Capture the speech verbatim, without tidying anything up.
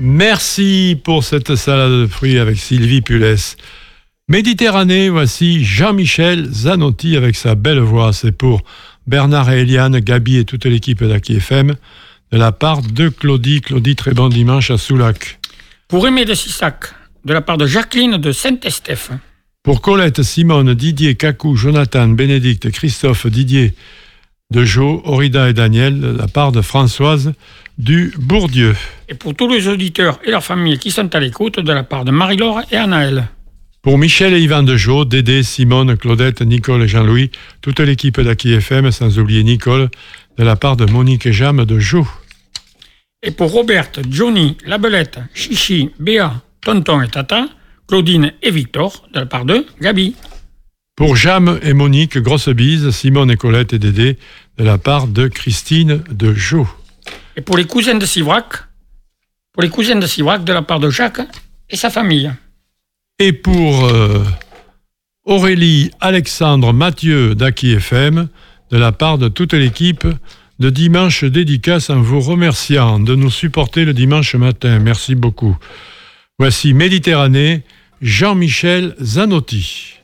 Merci pour cette salade de fruits avec Sylvie Pulès. Méditerranée, voici Jean-Michel Zanotti avec sa belle voix. C'est pour Bernard et Eliane, Gabi et toute l'équipe d'Aki F M, de la part de Claudie. Claudie, très bon dimanche à Soulac. Pour Aimé de Sissac, de la part de Jacqueline de Saint-Estèphe. Pour Colette, Simone, Didier, Kakou, Jonathan, Bénédicte, Christophe, Didier, de Jo, Orida et Daniel, de la part de Françoise du Bourdieu. Et pour tous les auditeurs et leurs familles qui sont à l'écoute, de la part de Marie-Laure et Anaël. Pour Michel et Yvan de Jo, Dédé, Simone, Claudette, Nicole et Jean-Louis, toute l'équipe d'Aki F M, sans oublier Nicole, de la part de Monique et Jam de Jo. Et pour Roberte, Johnny, La Belette, Chichi, Béa, Tonton et Tata, Claudine et Victor, de la part de Gabi. Pour Jam et Monique, grosse bise, Simone et Colette et Dédé, de la part de Christine de Jo. Et pour les cousins de Sivrac, pour les cousins de Sivrac, de la part de Jacques et sa famille. Et pour euh, Aurélie, Alexandre, Mathieu d'Aki F M, de la part de toute l'équipe de Dimanche Dédicace, en vous remerciant de nous supporter le dimanche matin. Merci beaucoup. Voici Méditerranée, Jean-Michel Zanotti.